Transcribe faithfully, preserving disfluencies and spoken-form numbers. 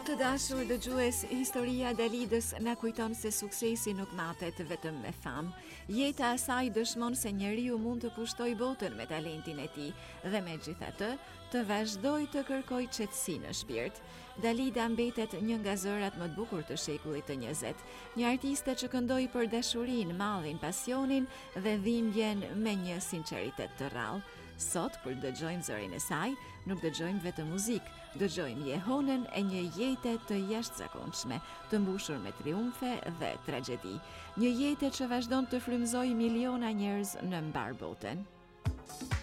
Të dashur dëgjues, historia e Dalidës na kujton se suksesi nuk matet vetëm me famë. Jeta e saj dëshmon se njeriu mund të pushtojë botën me talentin e tij dhe megjithatë të vazhdojë të kërkojë qetësi në shpirt. Dalida mbetet një nga zërat më të bukur të shekullit të njëzet, një artiste që këndoi për dashurinë, mallin, pasionin dhe dhimbjen me një sinqeritet të rrallë. Sot, kur dëgjojmë zërin e saj, nuk dëgjojmë vetëm muzikë, dëgjojmë jehonën e një jete të jashtëzakonshme, të mbushur me triumfe dhe tragjedi. Një jetë që vazhdon të frymëzojë miliona njerëz në mbar botën.